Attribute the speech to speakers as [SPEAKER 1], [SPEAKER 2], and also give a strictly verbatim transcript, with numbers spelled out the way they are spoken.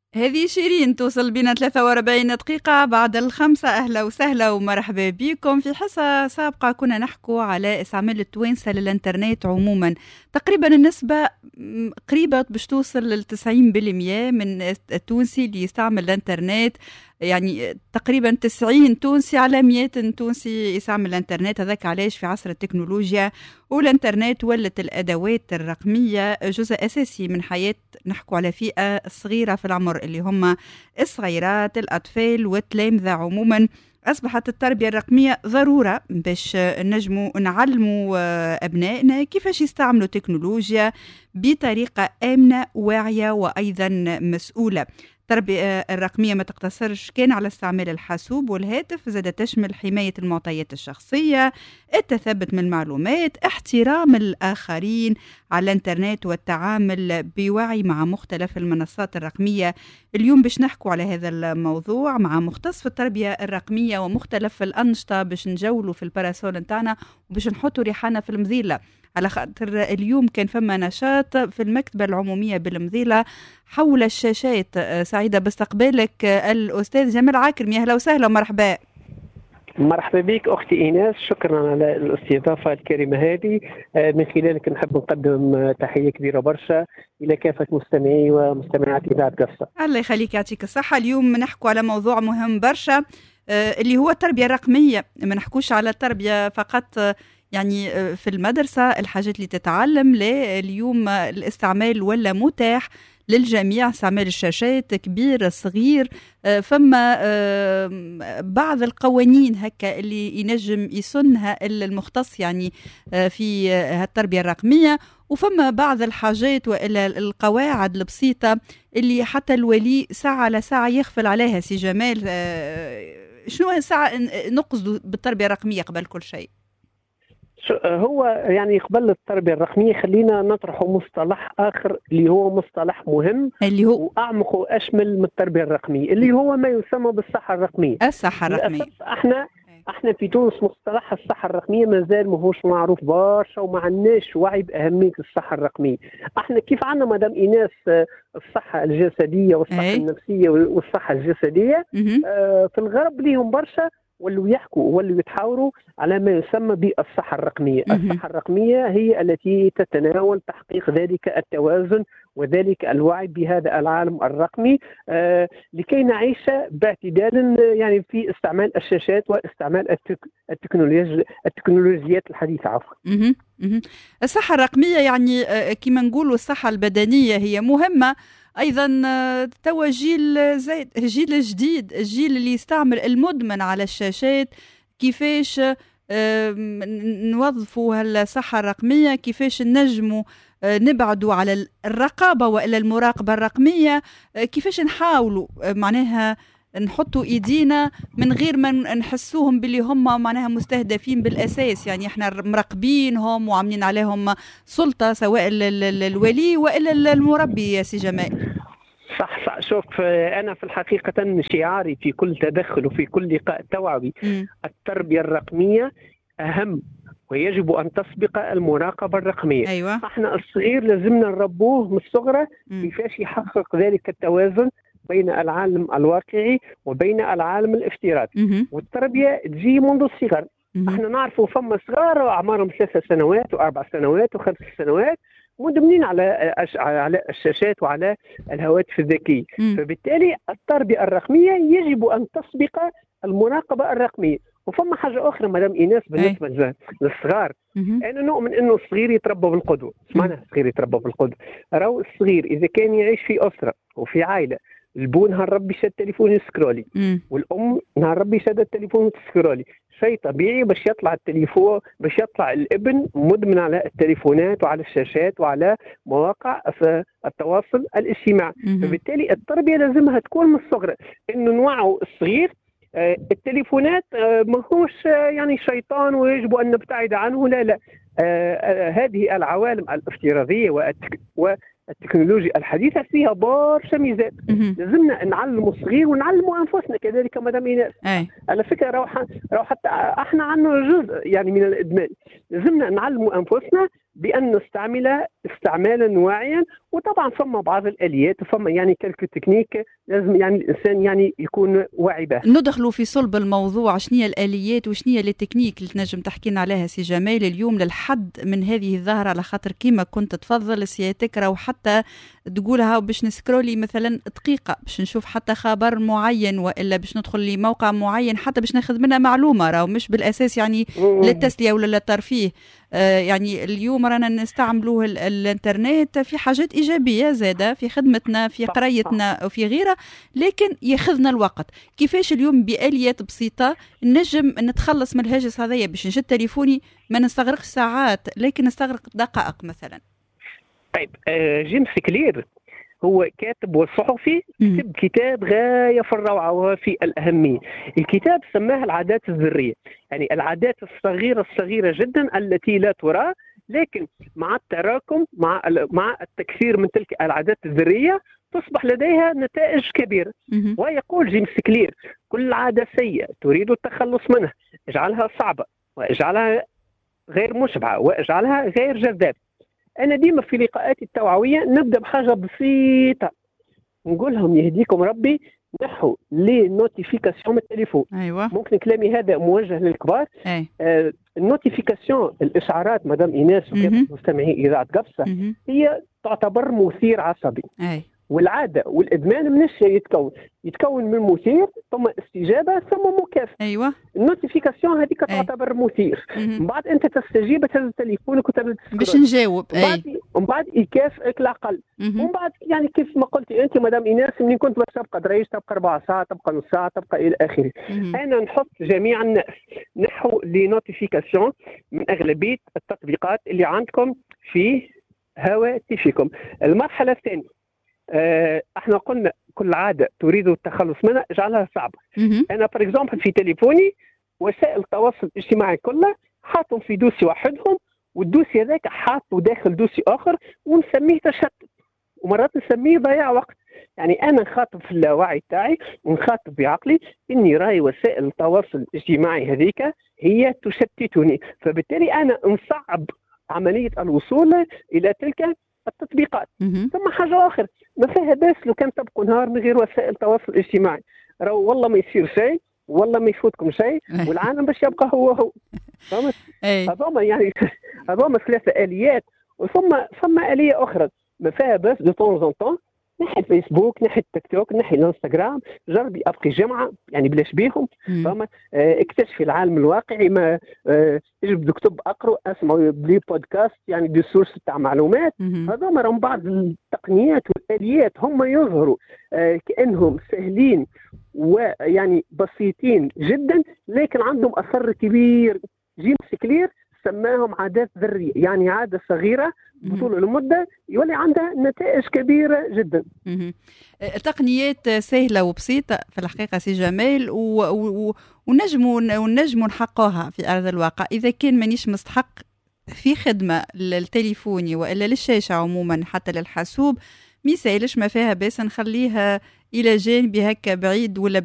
[SPEAKER 1] هذه شيرين توصل بنا ثلاثة وأربعين دقيقة بعد الخمسة. أهلا وسهلا ومرحبا بكم. في حصة سابقة كنا نحكوا على استعمال التوانسة للإنترنت عموما. تقريبا النسبة قريبة باش توصل للتسعين بالمية من التونسي اللي يستعمل الإنترنت، يعني تقريبا تسعين تونسي على مئة تونسي يستعمل الإنترنت. هذاك علاش في عصر التكنولوجيا والإنترنت ولت الأدوات الرقمية جزء أساسي من حياة، نحكوا على فئة صغيرة في العمر اللي هم الصغيرات الأطفال والتلامذة عموما. أصبحت التربية الرقمية ضرورة باش نجموا نعلموا أبنائنا كيفاش يستعملوا تكنولوجيا بطريقة آمنة واعية وأيضا مسؤولة. التربية الرقمية ما تقتصرش كان على استعمال الحاسوب والهاتف، زاد تشمل حماية المعطيات الشخصية، التثبت من المعلومات، احترام الآخرين على الانترنت والتعامل بوعي مع مختلف المنصات الرقمية. اليوم باش نحكوا على هذا الموضوع مع مختص في التربية الرقمية ومختلف الأنشطة باش نجولوا في الباراسول نتاعنا وباش نحطوا ريحانة في المذيلة، على خاطر اليوم كان فما نشاط في المكتبة العمومية بالمذيلة حول الشاشات. سعيدة باستقبالك الأستاذ جمال عاكرمي. أهلا وسهلا ومرحبا.
[SPEAKER 2] مرحبا بك أختي إيناس، شكرا على الاستضافة الكريمة هذه. من خلالك نحب نقدم تحية كبيرة برشا إلى كافة مستمعي ومستمعات إذاعة قصة.
[SPEAKER 1] الله يخليك، يعطيك الصحة. اليوم نحكوا على موضوع مهم برشا اللي هو التربية الرقمية. ما نحكوش على التربية فقط يعني في المدرسة الحاجات اللي تتعلم، لا اليوم الاستعمال ولا متاح للجميع، استعمال الشاشات كبير صغير. فما بعض القوانين هكا اللي ينجم يسنها المختص يعني في التربية الرقمية، وفما بعض الحاجات وإلا القواعد البسيطة اللي حتى الولي ساعة على ساعة يغفل عليها. سي جمال، شنو ساعة نقصد بالتربية الرقمية قبل كل شيء؟
[SPEAKER 2] هو يعني قبل التربية الرقمية خلينا نطرح مصطلح آخر اللي هو مصطلح مهم اللي هو وأعمق وأشمل من التربية الرقمية، اللي هو ما يسمى بالصحة الرقمية.
[SPEAKER 1] الصحة الرقمية
[SPEAKER 2] احنا احنا في تونس مصطلح الصحة الرقمية مازال ماهوش معروف برشا وما عندناش وعي بأهمية الصحة الرقمية. احنا كيف عندنا مدام إيناس الصحة الجسدية والصحة أي. النفسية والصحة الجسدية، اه في الغرب ليهم برشا واللي يحكوا واللي يتحاوروا على ما يسمى بالصحة الرقمية. الصحة الرقمية هي التي تتناول تحقيق ذلك التوازن وذلك الوعي بهذا العالم الرقمي آه لكي نعيش باعتدال يعني في استعمال الشاشات واستعمال التك... التكنولوجيا التكنولوجيات الحديثة. عفوا.
[SPEAKER 1] الصحة الرقمية يعني كما نقولوا الصحة البدنية هي مهمة أيضا. توا جيل زي جيل جديد، الجيل اللي يستعمل المدمن على الشاشات، كيفاش نوظفوا هالصحة الرقمية، كيفاش نجموا نبعدوا على الرقابة وإلى المراقبة الرقمية، كيفاش نحاولوا معناها نحطوا ايدينا من غير ما نحسوهم باللي هم معناها مستهدفين بالاساس. يعني احنا مراقبينهم وعاملين عليهم سلطه، سواء الولي والا المربي. يا سي جمال
[SPEAKER 2] صح صح. شوف انا في الحقيقه شعاري في كل تدخل وفي كل لقاء توعوي م. التربيه الرقميه اهم ويجب أن تسبق المراقبة الرقمية.
[SPEAKER 1] أيوة.
[SPEAKER 2] احنا الصغير لازمنا نربوه من الصغرى كيفاش يحقق ذلك التوازن بين العالم الواقعي وبين العالم الافتراضي. والتربية تجي منذ الصغر. احنا نعرفوا فما صغار أعمارهم ثلاث سنوات وأربع سنوات وخمس سنوات مدمنين على على الشاشات وعلى الهواتف الذكية. فبالتالي التربية الرقمية يجب أن تسبق المراقبة الرقمية. وفما حاجة أخرى مدام إيناس بالنسبة أي. للصغار، أنا نؤمن أنه الصغير يتربى بالقدوة. معناها الصغير يتربى بالقدوة. راهو الصغير إذا كان يعيش في أسرة وفي عائلة البو نهار ربي شاد التليفون يسكرولي والأم نهار ربي شاد التليفون تسكرولي، شيء طبيعي باش يطلع التليفون باش يطلع الابن مدمن على التليفونات وعلى الشاشات وعلى مواقع التواصل الاجتماعي. فبالتالي التربية لازمها تكون من الصغر إنه نوعوا الصغير التليفونات ماهوش يعني شيطان ويجب أن نبتعد عنه، لا لا. هذه العوالم الافتراضية والتكنولوجيا الحديثة فيها برشا ميزات. لازمنا نعلموا الصغير ونعلموا أنفسنا كذلك مدام إيناس. على فكرة راهو حتى احنا عندنا جزء يعني من الإدمان، لازمنا نعلموا أنفسنا بأن نستعمل استعمالا واعيا. وطبعا فما بعض الآليات فما يعني كالكو تكنيك لازم يعني الإنسان يعني يكون واعي بها.
[SPEAKER 1] ندخلوا في صلب الموضوع، شنية الآليات وشنية التكنيك اللي تنجم تحكينا عليها سي جمال اليوم للحد من هذه الظاهرة، على خاطر كيما كنت تفضل سيادتك راهو حتى تقولها باش نسكرولي مثلا دقيقة باش نشوف حتى خبر معين وإلا باش ندخل لموقع معين حتى باش ناخذ منها معلومة، راهو مش بالأساس يعني للتسلية ولا للترفيه. آه يعني اليوم رانا نستعملوه الانترنت في حاجات إيجابية زادة في خدمتنا في قرايتنا وفي غيرها، لكن ياخذنا الوقت. كيفاش اليوم بآليات بسيطة نجم نتخلص من الهاجس هذايا باش نشد تليفوني ما نستغرقش ساعات لكن نستغرق دقائق مثلا؟
[SPEAKER 2] طيب آه جيمس كلير هو كاتب وصحفي، كتب كتاب غاية في الروعة وفي الأهمية. الكتاب سماه العادات الذرية، يعني العادات الصغيرة الصغيرة جدا التي لا ترى، لكن مع التراكم مع مع التكثير من تلك العادات الذرية تصبح لديها نتائج كبيرة. ويقول جيمس كلير: كل عادة سيئة تريد التخلص منها اجعلها صعبة واجعلها غير مشبعة واجعلها غير جذابة. أنا ديما في لقاءاتي التوعوية نبدأ بحاجة بسيطة، نقول لهم يهديكم ربي نحو لي نوتيفيكاسيون من التليفون.
[SPEAKER 1] أيوة.
[SPEAKER 2] ممكن كلامي هذا موجه للكبار.
[SPEAKER 1] أي.
[SPEAKER 2] آه النوتيفيكاسيون الإشعارات مدام إيناس وكافة مستمعي إذاعة قبصة هي تعتبر مثير عصبي.
[SPEAKER 1] أي.
[SPEAKER 2] والعادة والإدمان من الشيء يتكون يتكون من مثير ثم استجابة ثم مكافأة.
[SPEAKER 1] أيوة.
[SPEAKER 2] النوتيفيكاسيون هذيك تعتبر مثير، من بعد أنت تستجيب تهز تليفونك وتبدا
[SPEAKER 1] باش نجاوب.
[SPEAKER 2] ومن بعد يكافئك العقل. ومن بعد يعني كيف ما قلتي أنت مدام إيناس منين كنت باش تبقى دريج تبقى ربع ساعة تبقى نص ساعة تبقى إلى آخره. أنا نحط جميع الناس نحو لنوتيفيكاسيون من أغلبية التطبيقات اللي عندكم في هواتفكم. المرحلة الثانية آه، احنا قلنا كل عاده تريد التخلص منها اجعلها صعبه. انا بار اكزومبل في تليفوني وسائل التواصل الاجتماعي كلها حاطهم في دوسي واحدهم، والدوسي هذاك حاطه داخل دوسي اخر ونسميه تشتت، ومرات نسميه ضياع وقت. يعني انا نخاطب في اللاوعي تاعي ونخاطب بعقلي اني راي وسائل التواصل الاجتماعي هذيك هي تشتتني، فبالتالي انا نصعب عمليه الوصول الى تلك التطبيقات. ثم حاجه اخرى ما فيها باس لو كان تبقوا نهار من غير وسائل التواصل الاجتماعي، راهو والله ما يصير شيء والله ما يفوتكم شيء والعالم باش يبقى هو هو. فهمت؟ هذوما يعني هذوما ثلاثه اليات. وثم ثم اليه اخرى ما فيها باس دو طون زون طون، ناحيه الفيسبوك ناحيه التيك توك ناحيه الانستغرام، جربي ابقي جمعه يعني بلاش بيهم. فما اه اكتشفي العالم الواقعي، ما اه اجبدوا كتب اقروا اسمعوا بلي بودكاست يعني دي سورس تاع معلومات. هذوما راهم بعض التقنيات والاليات هم يظهروا اه كانهم سهلين ويعني بسيطين جدا لكن عندهم اثر كبير. جيمس كلير سماهم عادات ذريه، يعني عاده صغيره بطول المدة يولي عندها نتائج كبيرة جدا.
[SPEAKER 1] تقنيات سهلة وبسيطة في الحقيقة سي جمال، ونجموا ونجموا نحقوها في أرض الواقع إذا كان مانيش مستحق في خدمة للتليفوني وإلا للشاشة عموما حتى للحاسوب، ميسالش ما فيها بس نخليها إلى جانبي هكا بعيد ولا